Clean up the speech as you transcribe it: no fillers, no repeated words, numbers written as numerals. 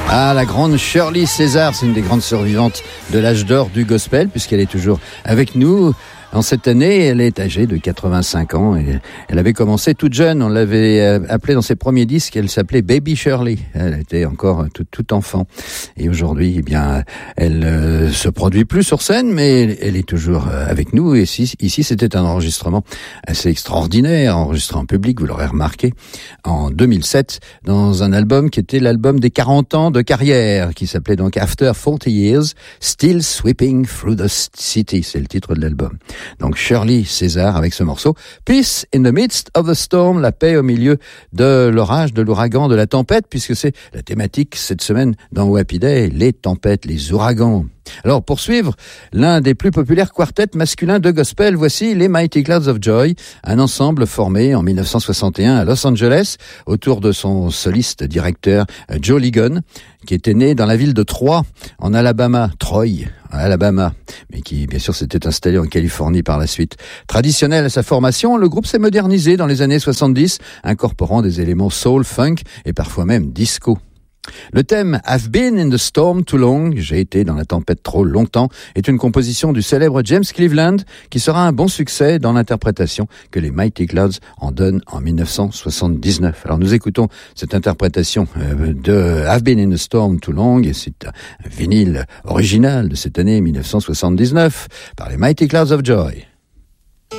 Ah, la grande Shirley César, c'est une des grandes survivantes de l'âge d'or du gospel, puisqu'elle est toujours avec nous. En cette année, elle est âgée de 85 ans. Et elle avait commencé toute jeune. On l'avait appelée dans ses premiers disques. Elle s'appelait Baby Shirley. Elle était encore tout enfant. Et aujourd'hui, eh bien, elle se produit plus sur scène, mais elle est toujours avec nous. Et ici, c'était un enregistrement assez extraordinaire, enregistré en public, vous l'aurez remarqué, en 2007, dans un album qui était l'album des 40 ans de carrière, qui s'appelait donc After 40 Years, Still Sweeping Through the City. C'est le titre de l'album. Donc Shirley César avec ce morceau Peace in the midst of the storm, la paix au milieu de l'orage, de l'ouragan, de la tempête, puisque c'est la thématique cette semaine dans Wappy Day, les tempêtes, les ouragans. Alors, pour suivre l'un des plus populaires quartets masculins de gospel, voici les Mighty Clouds of Joy, un ensemble formé en 1961 à Los Angeles autour de son soliste directeur Joe Ligon, qui était né dans la ville de Troy, en Alabama, Troy, Alabama, mais qui, bien sûr, s'était installé en Californie par la suite. Traditionnel à sa formation, le groupe s'est modernisé dans les années 70, incorporant des éléments soul, funk et parfois même disco. Le thème « I've been in the storm too long », j'ai été dans la tempête trop longtemps, est une composition du célèbre James Cleveland qui sera un bon succès dans l'interprétation que les Mighty Clouds en donnent en 1979. Alors nous écoutons cette interprétation de « I've been in the storm too long » et c'est un vinyle original de cette année 1979 par les Mighty Clouds of Joy.